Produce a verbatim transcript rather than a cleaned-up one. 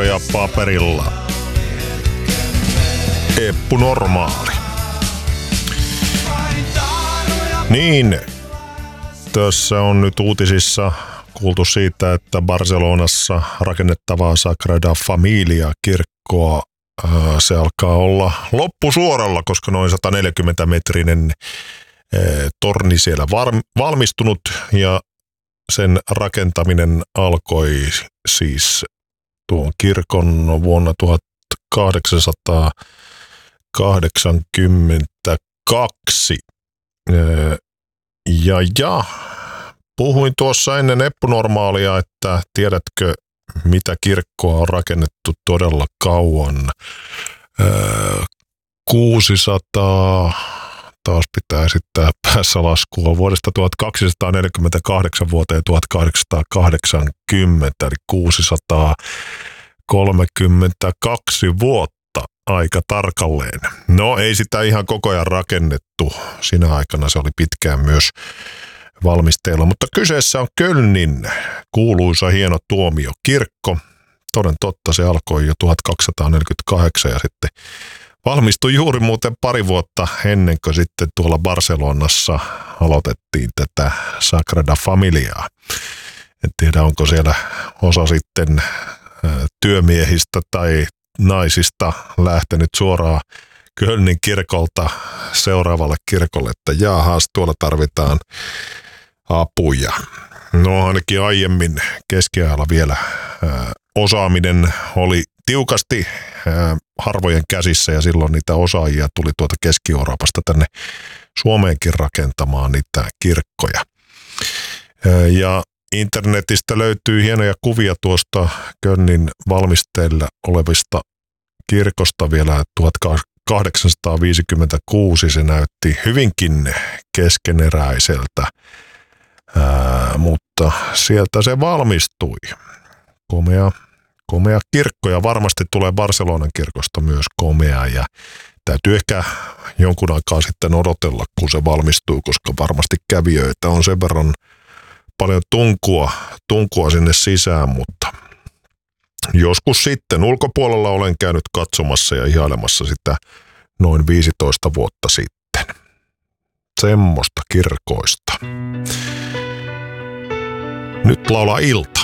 tavaroja paperilla. Eppu Normaali. Niin, tässä on nyt uutisissa kuultu siitä, että Barcelonassa rakennettavaa Sagrada Familia-kirkkoa se alkaa olla loppusuoralla, koska noin sata neljäkymmentä metrinen torni siellä valmistunut ja sen rakentaminen alkoi siis tuon kirkon vuonna tuhatkahdeksansataakahdeksankymmentäkaksi. Ja, ja puhuin tuossa ennen Eppu Normaalia, että tiedätkö, mitä kirkkoa on rakennettu todella kauan. kuusisataa, taas pitää esittää päässä laskua, vuodesta tuhatkaksisataaneljäkymmentäkahdeksan vuoteen tuhatkahdeksansataakahdeksankymmentä, eli kuusisataakolmekymmentäkaksi vuotta aika tarkalleen. No ei sitä ihan koko ajan rakennettu, sinä aikana se oli pitkään myös valmisteilla, mutta kyseessä on Kölnin kuuluisa hieno tuomiokirkko. Toden totta, se alkoi jo tuhatkaksisataaneljäkymmentäkahdeksan ja sitten valmistui juuri muuten pari vuotta ennen kuin sitten tuolla Barcelonassa aloitettiin tätä Sagrada Familiaa. En tiedä, onko siellä osa sitten työmiehistä tai naisista lähtenyt suoraan Kölnin kirkolta seuraavalle kirkolle, että jaahas, tuolla tarvitaan apuja. No ainakin aiemmin keskiajalla vielä ää, osaaminen oli tiukasti ää, harvojen käsissä ja silloin niitä osaajia tuli tuolta Keski-Euroopasta tänne Suomeenkin rakentamaan niitä kirkkoja. Ää, ja internetistä löytyy hienoja kuvia tuosta Kölnin valmisteilla olevista kirkosta vielä tuhatkahdeksansataaviisikymmentäkuusi. Se näytti hyvinkin keskeneräiseltä, ää, mutta sieltä se valmistui. Komea, komea kirkko ja varmasti tulee Barcelonan kirkosta myös komea ja täytyy ehkä jonkun aikaa sitten odotella, kun se valmistuu, koska varmasti kävijöitä on sen verran paljon tunkua, tunkua sinne sisään, mutta joskus sitten ulkopuolella olen käynyt katsomassa ja ihailemassa sitä noin viisitoista vuotta sitten. Semmoista kirkoista. Nyt laulaa ilta.